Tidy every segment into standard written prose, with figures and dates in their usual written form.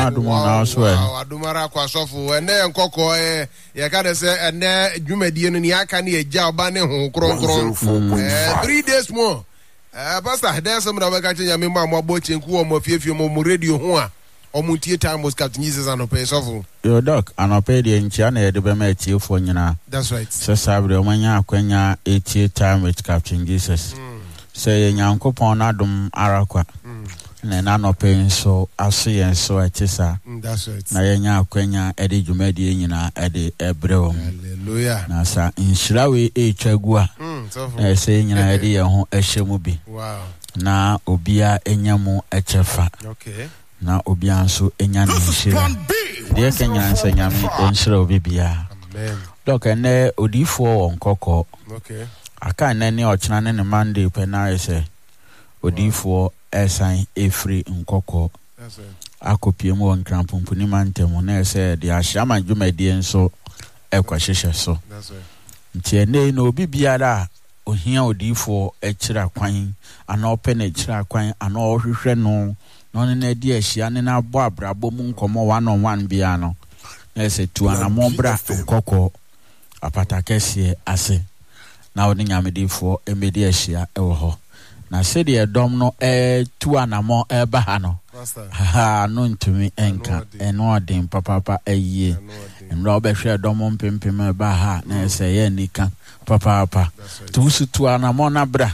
na adum na so e adumara kwa sofo ene nkoko ye ka de se ene dwumadie no ni aka na eja oba ne ho kronkron 3 days more pastor there some na ka chenya me ma mo abo chenku o mo fiefie mo radio ho a o mo tie time was Captain Jesus anope sofo yo doc anope de nchia na yede be ma tiefo nyina. That's right. So sabre o manya akwanya etie time with Captain Jesus. Say nyankopon na adum arakwa. Na na no pain so aso yen so atisa. That's right. Na yenya akwanya ede dwumadi nyina ede ebrewom. Hallelujah. Na sa inshirawe etwagu a. Na say nyina ede ye ho ehyemu bi. Wow. Na obia enyamu echefa. Okay. Na obia nso enya ne nshira. De kenya nsa nyame enshira obi bia. Amen. Doc ene odifo onkoko. Okay. Aka nene ochina ne Monday pe na ese odifo esan efri nkoko. That's right. Akopiem won krampumpuni mantemu na ese de ahyama dwumadi enso ekwahyehyɛ so. That's right. Nti ene no obi biara ohia odifo ekira kwan ana open ekira kwan ana ohwehwɛ no no ne di ahyia ne na abo abrabo mu nkomo 1-on-1 bia no na ese tu anamo bra nkoko apatakɛse ase na woni nyamedifo emedi ahyia ewo ho na sedi edom no tu anamo eba ha no ha no ntumi enka eno odin papa ayie nro obehwe edom mpempem eba ha na ese ye nika papa tu su tu anamo na bra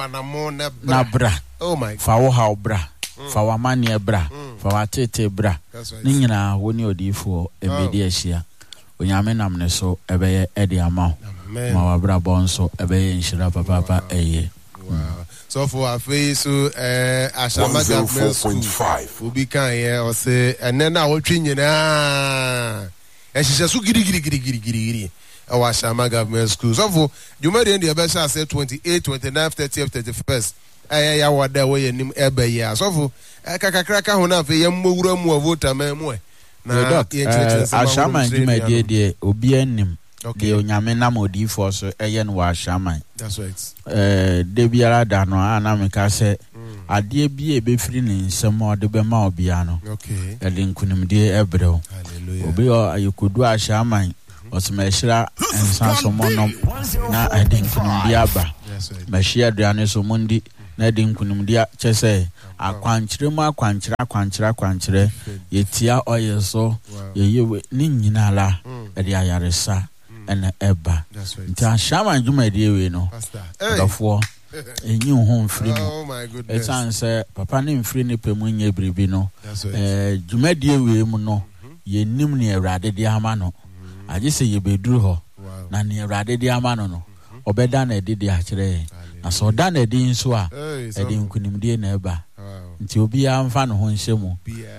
na bra oh my fa wo ha bra fa wa mane bra fa wa tete bra ni nyina woni odifo emedi ahyia onyame nam ne so ebeye edi ama ma wa bra bonso ebeye nshira papa eye. Wow. So for our face so Ashama Government School will be kan here or say and then I will train you na and she says so giri our Ashama Government School. So for you made in the best I said 28, 29, 30, 31st. I what that way nim ebe ya. So for kakakraka hona fe yem wura mu vote me na Ashama ndimedie de obi anim. Okay, onyame na modifo so eye no wa shaman. That's right. De biara da no ana me ka se ade bi e be firi ne nsem o de be ma obia no. Okay. Ele nkunimde ebrew. Hallelujah. Obi o ayokodu a shaman osmehira ensan so monom na ade nkunimde aba. That's right. Mehia aduane so mundi na ade nkunimde chese akwankyere yetia oyeso yeyewe ni nyinala ade ayaresa ena eba nti ashama dwumadi we no dafo enyi ho mfiri mu esanse papa ne mfiri ne pemu nya bribi no dwumadi we mu no yenim ne awrade de ama no agese yebeduru ho na ne awrade de ama no obeda na ede de akire na so da na ede nso a ede nkunimde na eba nti obi amfa no ho nhyemu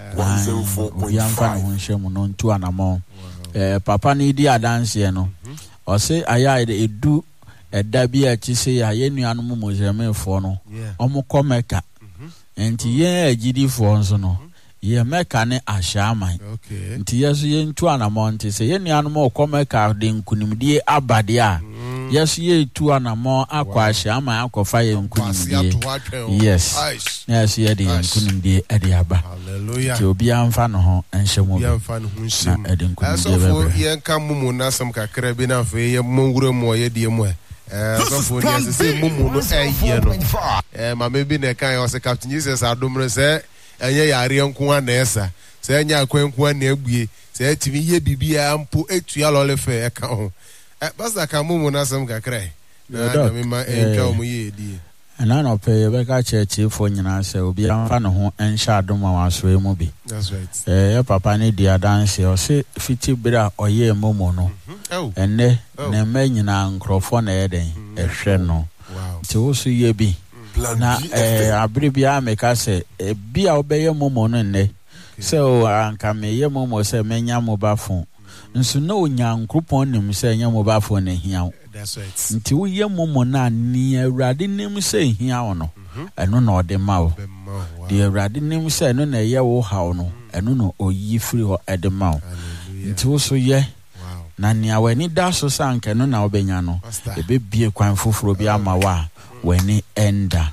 obi amfa no ho nhyemu no ntu anamo papa ni di adanse no o se aya edu eda bi a chise ya yenuanu mu mozemefo no omukọ meka nti ye agidifo nso no ye meka ne ahyaman nti yeso ye ntu anamo nti se yenuanu mu okọ meka de nkunimdie abade a yeso ye tu anamo akwa ahyaman akofa ye nkunimdie yes yeso ye de nkunimdie ade aba. Hallelujah. Ti obi amfa no ho enhyemu bi amfa no ho nhyemu na ade nkunimdie so for ye nka mumu na sam kakra bi na fe ye monwura mu ye de mu so for ye se mumu no eye no ma me bi na kan yo se Captain Jesus adomre se enye yare nko na esa se enye akwanku na ebue se atimi ye bibia mpo etua lolefe eka ho basta ka mumu na sam kakra na me ma enka omu ye di na no pe be ka chechi fo nyina se obi amfa no ho enhya adoma waso emu bi. That's right. Ye papa ne dia dance o se fiti bra oye momo no enne na me nyina nkrofo na yeden ehwe no ti wo so ye bi na abire bia me ka se bia obeye momo no nne se o anka me ye momo se menya mobafo nso na onyankopon nim se nya mobafo na hia. That's right. Nti wo ye momo na ni awrade nim se hia wo no eno na ode ma wo de awrade nim se eno na ye wo hawo no eno no oyi firi ho ede ma wo nti wo so ye na ni awani da so sanke no na obenya no ebe bie kwan foforo bi ama wa wani enda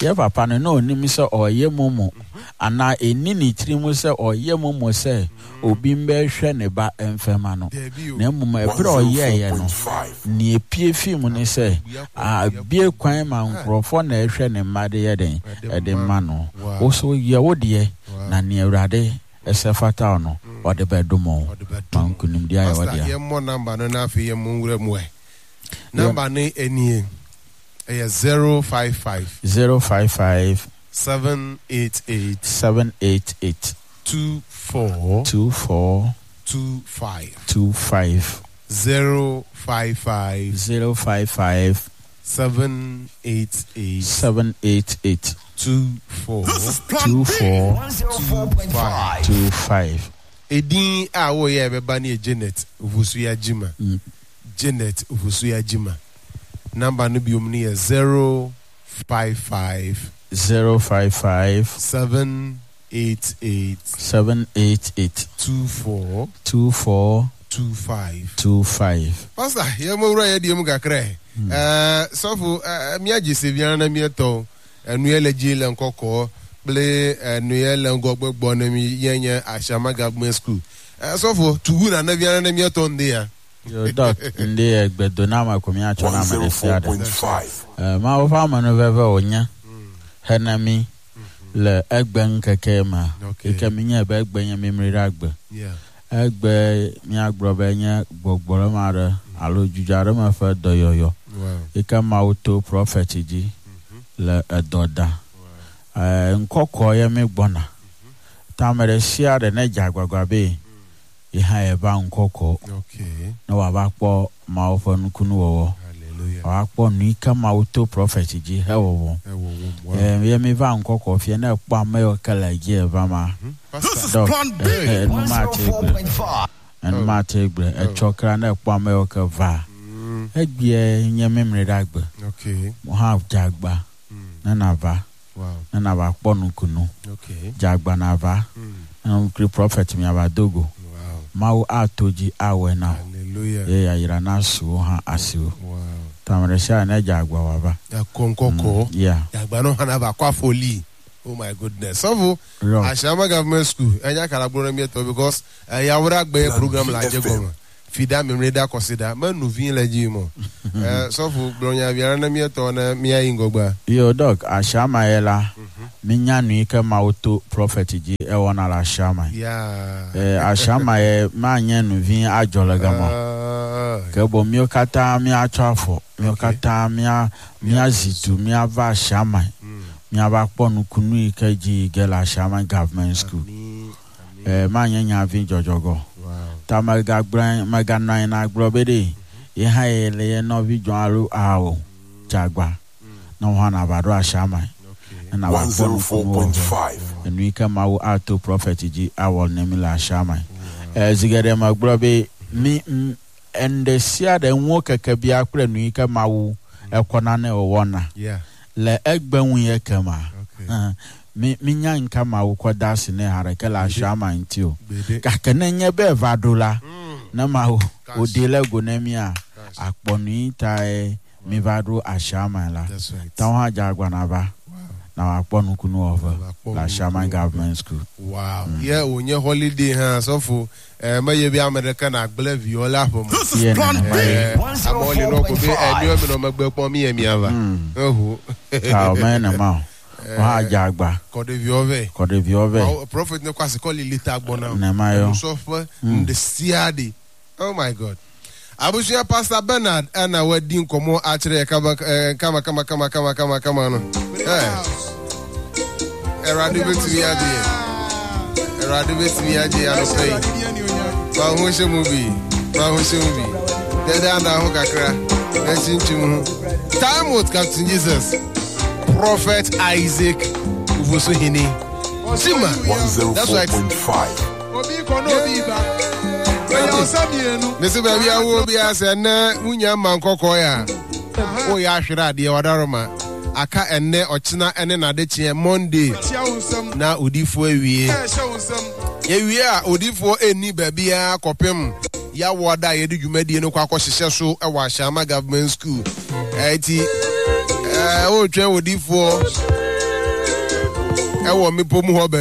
ye papa no nim se oye momo ana eni ni tiri mu se oye momo se obi mbe hwe ne ba emfema no na mmom ebere oye ye no ni epie film ni se bie kwan ma nkrofo na ehwe ne mmade ye den ede ma no wo so ye wo de na ne awurade esefata ono ode bedomo mankunim dia ye wode ye mo number no na afi ye mo nwura mu e number ni enie 055 788 2425 055 788 2425 edin a wo ye beba na Janet Uvusuya Jima Janet Uvusuya Jima number no bi omni 055 788 2425 Pastor ye mo wura ye di mu kakra so fu mi agi sevian na mi eto enu ele jile nkoko ble enu ele ngogbogbo na mi yenye Ashama Government School so fu tugu na na vian na mi eto ndi ya yo doc ndi egbedo na makomi acho na amesiade ma wo fa manu veve onya henami le egben keke ma keke minya be egben ya memri agbe egbe mi agbobe nya gbogboro mare alo jujare ma fa doyoyo ika ma auto prophet ji le edoda nkoko ya me gbona tamere sia de na jagwagwa be iha eba nkoko na wa ba kpo ma ofo nkunu wo wa kpo nu ika ma auto prophet ji hewo ye me va nkoko fie na kpo amayo kala ji eba ma and Mategre a chokra na kpo amayo ka va egbie nye memre dagbe have jagba na nava na nava kpo nkunu jagba nava kri prophet mi abadogo mau atoji awe na ye ya ira na su ha asiwo tamre sha na jagba waba ya konkoko jagba no hana ba kwa foli. Oh my goodness. So Ashama Government School enya kala gboro mi to because ya wura gbe program la je go fida me reda consider man nu vin la ji mo so fu bronya biara na mi to na mi ayi ngogba yo doc Ashama yela minya nu ike ma auto prophet ji e wona la Ashama Ashama ye ma nya nu vin ajolega mo ke bo mi okata mi achafo mi okata mi azitu mi ava Ashama mi abakpo nukunu ikeji gela Ashama Government School ma nyanya vin jojogo ta maga nine na grobede ye haele ye no vi joaru awo jagba no hana bado Ashama na 104.5 enu ike mawu auto prophet ji awol nemila Ashama zigere maggrobe mi endesia de nwo keke bia kure nu ike mawu ekona ne owona le egbenwu ye kema minya nka ma wo dasi ne harekela Ashama ntio ka kenenye be vadola na ma o dele go na mi a akponu tai mi vado Ashama la ta ha jagwa na ba na akponu kunu over la Ashama Government School. Wow. Yeah, onye holiday ha so for maye bi America na gbele viola for mo amoli no ko be eni o mi no magbe pon mi emi ava ah man ma wa jagba Kode viove prophet ne kwase call lita agbona na so for the siade. Oh my God. Abushia Pastor Bernard ana wadi nkomo achire kama no erade betimi ade ano pay ba ho movie dede anda ho kakra esinchimu time with Captain Jesus Prophet Isaac Uvosuhini Sima 104.5 obi kono obi ba Mese baby awo bi ase na munya mankoko ya o ya hwere ade wadaroma aka enne ochina ene na de chie Monday na odifo awie ye wie a odifo eni baby a kopem ya woda ye de dwumadie no kwa akohyehe so e wa Ashama Government School eti o twa odifo ɛwɔ mepɔ mu hɔ